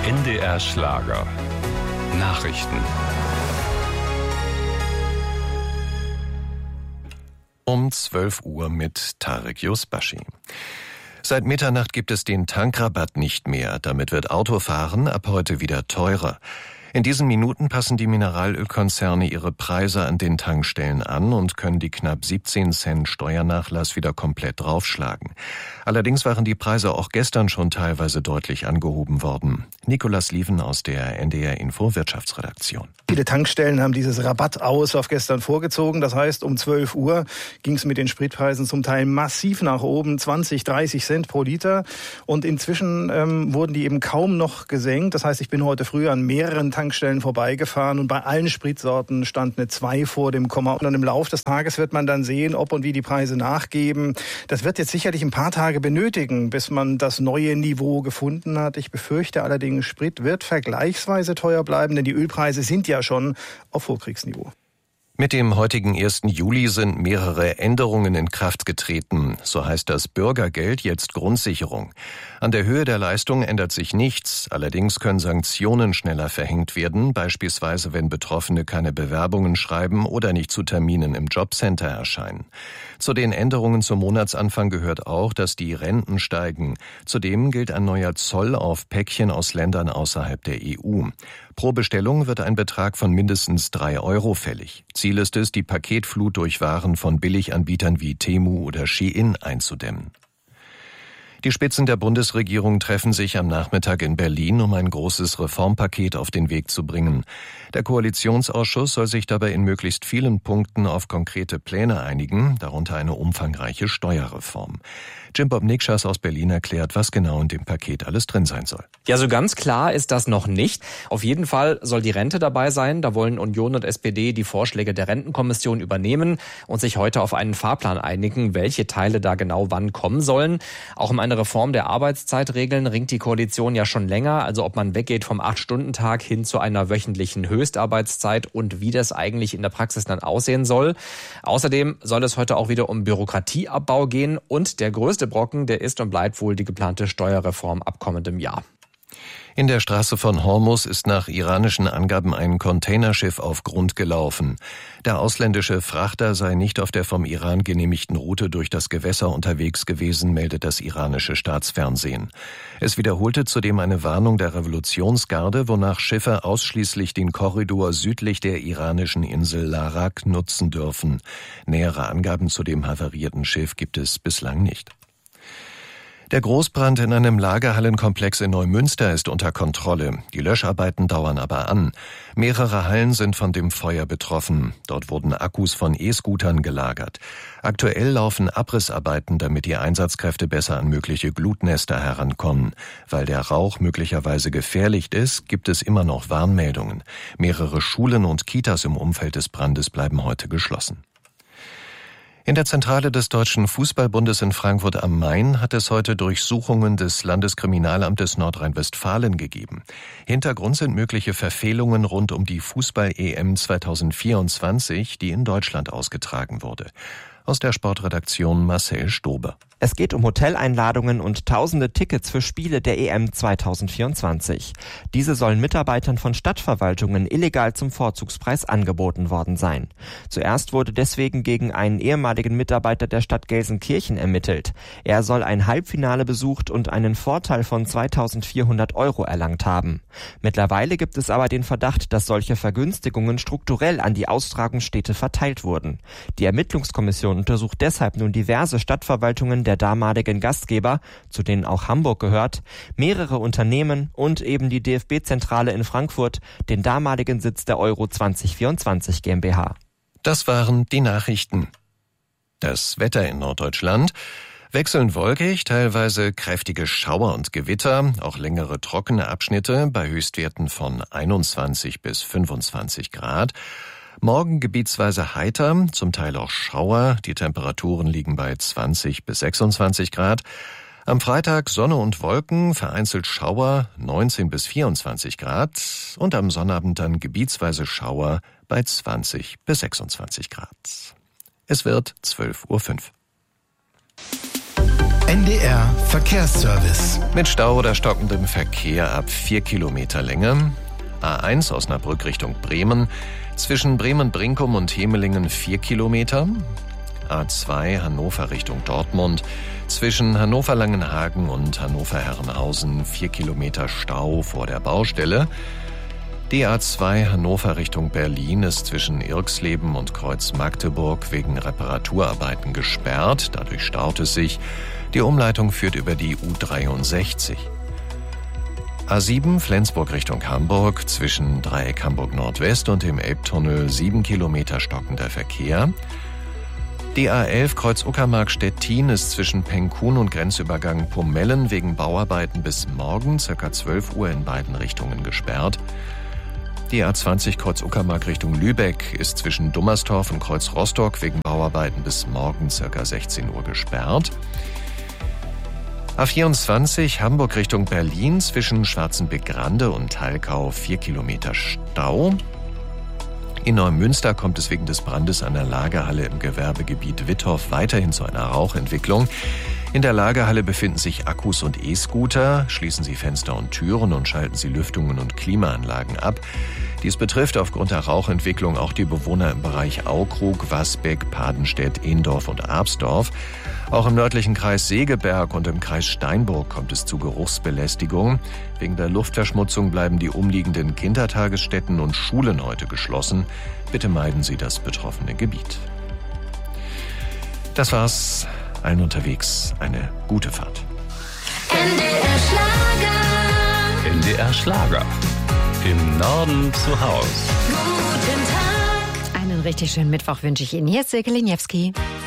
NDR Schlager. Nachrichten. Um 12 Uhr mit Tarek Yusbashi. Seit Mitternacht gibt es den Tankrabatt nicht mehr. Damit wird Autofahren ab heute wieder teurer. In diesen Minuten passen die Mineralölkonzerne ihre Preise an den Tankstellen an und können die knapp 17 Cent Steuernachlass wieder komplett draufschlagen. Allerdings waren die Preise auch gestern schon teilweise deutlich angehoben worden. Nikolas Lieven aus der NDR Info Wirtschaftsredaktion. Viele Tankstellen haben dieses Rabatt aus auf gestern vorgezogen. Das heißt, um 12 Uhr ging es mit den Spritpreisen zum Teil massiv nach oben, 20, 30 Cent pro Liter. Und inzwischen wurden die eben kaum noch gesenkt. Das heißt, ich bin heute früh an mehreren Tankstellen vorbeigefahren und bei allen Spritsorten stand eine 2 vor dem Komma. Und dann im Laufe des Tages wird man dann sehen, ob und wie die Preise nachgeben. Das wird jetzt sicherlich ein paar Tage benötigen, bis man das neue Niveau gefunden hat. Ich befürchte allerdings, Sprit wird vergleichsweise teuer bleiben, denn die Ölpreise sind ja schon auf Vorkriegsniveau. Mit dem heutigen 1. Juli sind mehrere Änderungen in Kraft getreten. So heißt das Bürgergeld jetzt Grundsicherung. An der Höhe der Leistung ändert sich nichts. Allerdings können Sanktionen schneller verhängt werden, beispielsweise wenn Betroffene keine Bewerbungen schreiben oder nicht zu Terminen im Jobcenter erscheinen. Zu den Änderungen zum Monatsanfang gehört auch, dass die Renten steigen. Zudem gilt ein neuer Zoll auf Päckchen aus Ländern außerhalb der EU. Pro Bestellung wird ein Betrag von mindestens 3 € fällig. Ziel ist es, die Paketflut durch Waren von Billiganbietern wie Temu oder Shein einzudämmen. Die Spitzen der Bundesregierung treffen sich am Nachmittag in Berlin, um ein großes Reformpaket auf den Weg zu bringen. Der Koalitionsausschuss soll sich dabei in möglichst vielen Punkten auf konkrete Pläne einigen, darunter eine umfangreiche Steuerreform. Jim Bob Nikschas aus Berlin erklärt, was genau in dem Paket alles drin sein soll. Ja, so ganz klar ist das noch nicht. Auf jeden Fall soll die Rente dabei sein. Da wollen Union und SPD die Vorschläge der Rentenkommission übernehmen und sich heute auf einen Fahrplan einigen, welche Teile da genau wann kommen sollen. Auch um eine Reform der Arbeitszeitregeln ringt die Koalition ja schon länger. Also ob man weggeht vom 8-Stunden-Tag hin zu einer wöchentlichen Höchstarbeitszeit und wie das eigentlich in der Praxis dann aussehen soll. Außerdem soll es heute auch wieder um Bürokratieabbau gehen und der größte Brocken, der ist und bleibt wohl die geplante Steuerreform ab kommendem Jahr. In der Straße von Hormuz ist nach iranischen Angaben ein Containerschiff auf Grund gelaufen. Der ausländische Frachter sei nicht auf der vom Iran genehmigten Route durch das Gewässer unterwegs gewesen, meldet das iranische Staatsfernsehen. Es wiederholte zudem eine Warnung der Revolutionsgarde, wonach Schiffe ausschließlich den Korridor südlich der iranischen Insel Larak nutzen dürfen. Nähere Angaben zu dem havarierten Schiff gibt es bislang nicht. Der Großbrand in einem Lagerhallenkomplex in Neumünster ist unter Kontrolle. Die Löscharbeiten dauern aber an. Mehrere Hallen sind von dem Feuer betroffen. Dort wurden Akkus von E-Scootern gelagert. Aktuell laufen Abrissarbeiten, damit die Einsatzkräfte besser an mögliche Glutnester herankommen. Weil der Rauch möglicherweise gefährlich ist, gibt es immer noch Warnmeldungen. Mehrere Schulen und Kitas im Umfeld des Brandes bleiben heute geschlossen. In der Zentrale des Deutschen Fußballbundes in Frankfurt am Main hat es heute Durchsuchungen des Landeskriminalamtes Nordrhein-Westfalen gegeben. Hintergrund sind mögliche Verfehlungen rund um die Fußball-EM 2024, die in Deutschland ausgetragen wurde. Aus der Sportredaktion Marcel Stobe. Es geht um Hoteleinladungen und tausende Tickets für Spiele der EM 2024. Diese sollen Mitarbeitern von Stadtverwaltungen illegal zum Vorzugspreis angeboten worden sein. Zuerst wurde deswegen gegen einen ehemaligen Mitarbeiter der Stadt Gelsenkirchen ermittelt. Er soll ein Halbfinale besucht und einen Vorteil von 2.400 € erlangt haben. Mittlerweile gibt es aber den Verdacht, dass solche Vergünstigungen strukturell an die Austragungsstädte verteilt wurden. Die Ermittlungskommission untersucht deshalb nun diverse Stadtverwaltungen der damaligen Gastgeber, zu denen auch Hamburg gehört, mehrere Unternehmen und eben die DFB-Zentrale in Frankfurt, den damaligen Sitz der Euro 2024 GmbH. Das waren die Nachrichten. Das Wetter in Norddeutschland: wechselnd wolkig, teilweise kräftige Schauer und Gewitter, auch längere trockene Abschnitte bei Höchstwerten von 21 bis 25 Grad. Morgen gebietsweise heiter, zum Teil auch Schauer. Die Temperaturen liegen bei 20 bis 26 Grad. Am Freitag Sonne und Wolken, vereinzelt Schauer, 19 bis 24 Grad. Und am Sonnabend dann gebietsweise Schauer bei 20 bis 26 Grad. Es wird 12:05 Uhr. NDR Verkehrsservice. Mit Stau oder stockendem Verkehr ab 4 Kilometer Länge. A1 Osnabrück Richtung Bremen. Zwischen Bremen-Brinkum und Hemelingen 4 Kilometer. A2 Hannover Richtung Dortmund. Zwischen Hannover-Langenhagen und Hannover-Herrenhausen 4 Kilometer Stau vor der Baustelle. Die A2 Hannover Richtung Berlin ist zwischen Irxleben und Kreuz Magdeburg wegen Reparaturarbeiten gesperrt. Dadurch staut es sich. Die Umleitung führt über die U63. A7 Flensburg Richtung Hamburg, zwischen Dreieck Hamburg Nordwest und dem Elbtunnel 7 Kilometer stockender Verkehr. Die A11 Kreuz Uckermark Stettin ist zwischen Penkun und Grenzübergang Pomellen wegen Bauarbeiten bis morgen ca. 12 Uhr in beiden Richtungen gesperrt. Die A20 Kreuz Uckermark Richtung Lübeck ist zwischen Dummerstorf und Kreuz Rostock wegen Bauarbeiten bis morgen ca. 16 Uhr gesperrt. A24 Hamburg Richtung Berlin zwischen Schwarzenbeck-Grande und Thalkau 4 Kilometer Stau. In Neumünster kommt es wegen des Brandes an der Lagerhalle im Gewerbegebiet Wittorf weiterhin zu einer Rauchentwicklung. In der Lagerhalle befinden sich Akkus und E-Scooter. Schließen Sie Fenster und Türen und schalten Sie Lüftungen und Klimaanlagen ab. Dies betrifft aufgrund der Rauchentwicklung auch die Bewohner im Bereich Aukrug, Wasbeck, Padenstedt, Ehndorf und Arbsdorf. Auch im nördlichen Kreis Segeberg und im Kreis Steinburg kommt es zu Geruchsbelästigung. Wegen der Luftverschmutzung bleiben die umliegenden Kindertagesstätten und Schulen heute geschlossen. Bitte meiden Sie das betroffene Gebiet. Das war's. Allen unterwegs eine gute Fahrt. NDR Schlager. NDR Schlager. Im Norden zu Haus. Guten Tag. Einen richtig schönen Mittwoch wünsche ich Ihnen. Hier ist Silke Liniewski.